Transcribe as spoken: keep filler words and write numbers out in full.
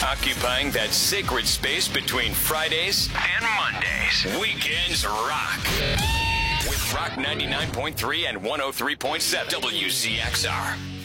occupying that sacred space between Fridays and Mondays. Weekends rock. With Rock ninety-nine point three and one oh three point seven W C X R.